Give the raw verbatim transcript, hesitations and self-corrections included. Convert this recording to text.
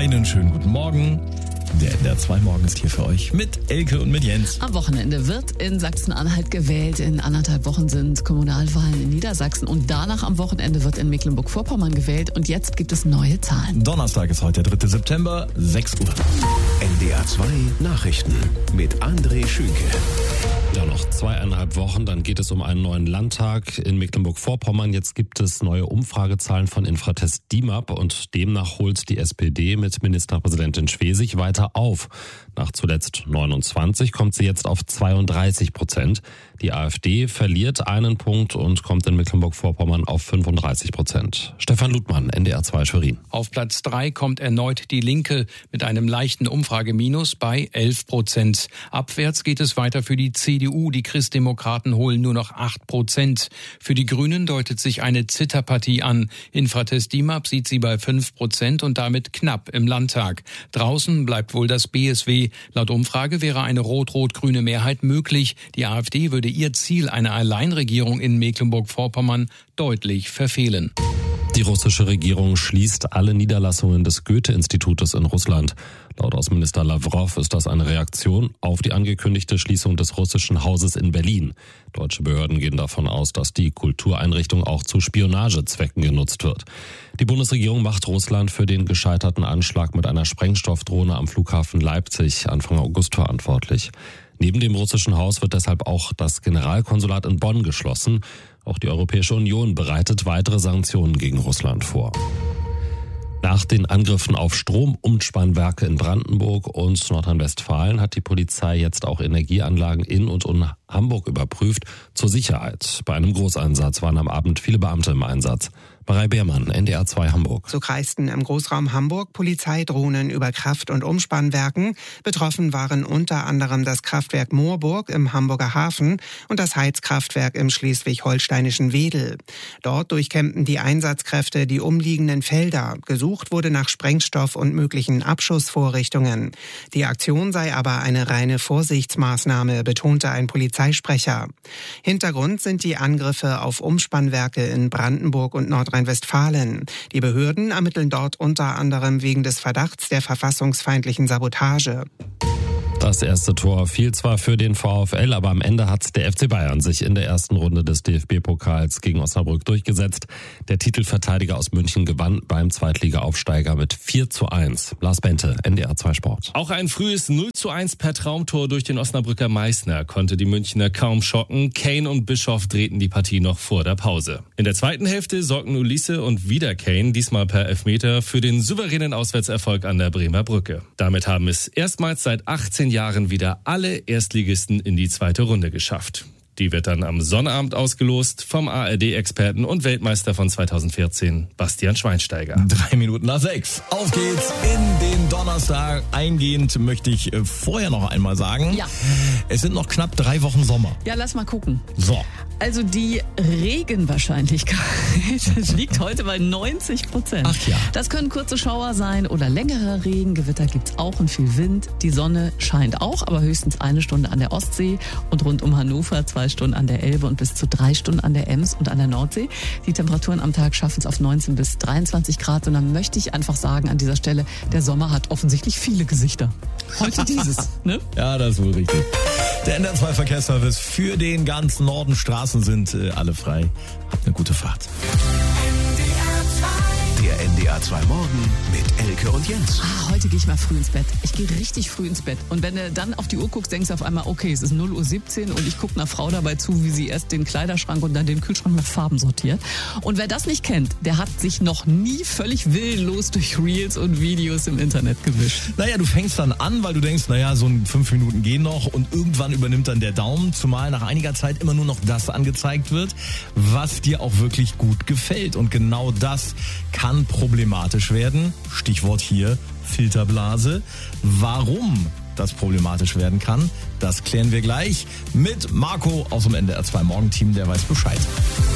Einen schönen guten Morgen. Der N D R zwei Morgen ist hier für euch mit Elke und mit Jens. Am Wochenende wird in Sachsen-Anhalt gewählt. In anderthalb Wochen sind Kommunalwahlen in Niedersachsen und danach am Wochenende wird in Mecklenburg-Vorpommern gewählt. Und jetzt gibt es neue Zahlen. Donnerstag ist heute der dritte September, sechs Uhr. N D R zwei Nachrichten mit André Schünke. Ja, noch zweieinhalb Wochen, dann geht es um einen neuen Landtag in Mecklenburg-Vorpommern. Jetzt gibt es neue Umfragezahlen von Infratest D I M A P und demnach holt die S P D mit Ministerpräsidentin Schwesig weiter auf. Nach zuletzt neunundzwanzig kommt sie jetzt auf zweiunddreißig Prozent. Die AfD verliert einen Punkt und kommt in Mecklenburg-Vorpommern auf fünfunddreißig Prozent. Stefan Ludmann, N D R zwei Schwerin. Auf Platz drei kommt erneut die Linke mit einem leichten Umfrageminus bei elf Prozent. Abwärts geht es weiter für die C D U. Die Christdemokraten holen nur noch acht Prozent. Für die Grünen deutet sich eine Zitterpartie an. Infratest D I M A P sieht sie bei fünf Prozent und damit knapp im Landtag. Draußen bleibt wohl das B S W. Laut Umfrage wäre eine rot-rot-grüne Mehrheit möglich. Die AfD würde ihr Ziel, eine Alleinregierung in Mecklenburg-Vorpommern, deutlich verfehlen. Die russische Regierung schließt alle Niederlassungen des Goethe-Institutes in Russland. Laut Außenminister Lavrov ist das eine Reaktion auf die angekündigte Schließung des russischen Hauses in Berlin. Deutsche Behörden gehen davon aus, dass die Kultureinrichtung auch zu Spionagezwecken genutzt wird. Die Bundesregierung macht Russland für den gescheiterten Anschlag mit einer Sprengstoffdrohne am Flughafen Leipzig Anfang August verantwortlich. Neben dem russischen Haus wird deshalb auch das Generalkonsulat in Bonn geschlossen. Auch die Europäische Union bereitet weitere Sanktionen gegen Russland vor. Nach den Angriffen auf Stromumspannwerke in Brandenburg und Nordrhein-Westfalen hat die Polizei jetzt auch Energieanlagen in und um Hamburg überprüft zur Sicherheit. Bei einem Großeinsatz waren am Abend viele Beamte im Einsatz. Marei Beermann, N D R zwei Hamburg. So kreisten im Großraum Hamburg Polizeidrohnen über Kraft- und Umspannwerken. Betroffen waren unter anderem das Kraftwerk Moorburg im Hamburger Hafen und das Heizkraftwerk im schleswig-holsteinischen Wedel. Dort durchkämmten die Einsatzkräfte die umliegenden Felder. Gesucht wurde nach Sprengstoff und möglichen Abschussvorrichtungen. Die Aktion sei aber eine reine Vorsichtsmaßnahme, betonte ein Polizeisprecher. Hintergrund sind die Angriffe auf Umspannwerke in Brandenburg und Nordrhein-Westfalen. Die Behörden ermitteln dort unter anderem wegen des Verdachts der verfassungsfeindlichen Sabotage. Das erste Tor fiel zwar für den VfL, aber am Ende hat der F C Bayern sich in der ersten Runde des D F B-Pokals gegen Osnabrück durchgesetzt. Der Titelverteidiger aus München gewann beim Zweitliga-Aufsteiger mit vier zu eins. Lars Bente, N D R zwei Sport. Auch ein frühes null zu eins per Traumtor durch den Osnabrücker Meißner konnte die Münchner kaum schocken. Kane und Bischoff drehten die Partie noch vor der Pause. In der zweiten Hälfte sorgten Ulisse und wieder Kane, diesmal per Elfmeter, für den souveränen Auswärtserfolg an der Bremer Brücke. Damit haben es erstmals seit achtzehn Jahren wieder alle Erstligisten in die zweite Runde geschafft. Die wird dann am Sonnabend ausgelost vom A R D-Experten und Weltmeister von zweitausendvierzehn, Bastian Schweinsteiger. Drei Minuten nach sechs. Auf geht's in den Donnerstag. Eingehend möchte ich äh, vorher noch einmal sagen, Ja. Es sind noch knapp drei Wochen Sommer. Ja, lass mal gucken. So. Also die Regenwahrscheinlichkeit liegt heute bei neunzig Prozent. Ach ja. Das können kurze Schauer sein oder längerer Regen. Gewitter gibt's auch und viel Wind. Die Sonne scheint auch, aber höchstens eine Stunde an der Ostsee und rund um Hannover zwei Stunden an der Elbe und bis zu drei Stunden an der Ems und an der Nordsee. Die Temperaturen am Tag schaffen es auf neunzehn bis dreiundzwanzig Grad. Und dann möchte ich einfach sagen an dieser Stelle, der Sommer hat offensichtlich viele Gesichter. Heute dieses, ne? Ja, das ist wohl richtig. Der N D R zwei Verkehrsservice für den ganzen Norden. Straßen sind äh, alle frei. Habt eine gute Fahrt. Der N D R zwei Morgen mit Elke und Jens. Ah, heute gehe ich mal früh ins Bett. Ich gehe richtig früh ins Bett. Und wenn du dann auf die Uhr guckst, denkst du auf einmal, okay, es ist null Uhr siebzehn und ich gucke einer Frau dabei zu, wie sie erst den Kleiderschrank und dann den Kühlschrank nach Farben sortiert. Und wer das nicht kennt, der hat sich noch nie völlig willenlos durch Reels und Videos im Internet gewischt. Naja, du fängst dann an, weil du denkst, naja, so ein fünf Minuten gehen noch und irgendwann übernimmt dann der Daumen, zumal nach einiger Zeit immer nur noch das angezeigt wird, was dir auch wirklich gut gefällt. Und genau das kann problematisch werden. Stichwort hier Filterblase. Warum das problematisch werden kann, das klären wir gleich mit Marco aus dem N D R zwei Morgenteam, der weiß Bescheid.